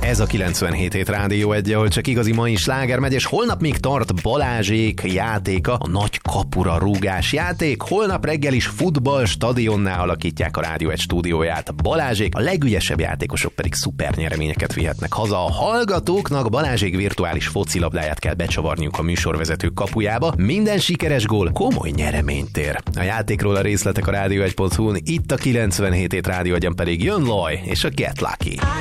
Ez a 97.7 Rádió 1, ahol csak igazi mai sláger megy, és holnap még tart Balázsék játéka, a nagy kapura rúgás játék. Holnap reggel is futball stadionnál alakítják a Rádió 1 stúdióját. Balázsék, a legügyesebb játékosok pedig szuper nyereményeket vihetnek haza. A hallgatóknak Balázsék virtuális focilabdáját kell becsavarniuk a műsorvezetők kapujába. Minden sikeres gól komoly nyereményt ér. A játékról a részletek a rádió1.hu-n, itt a 97.7 Rádió 1-en pedig jön Loy és a Get Lucky.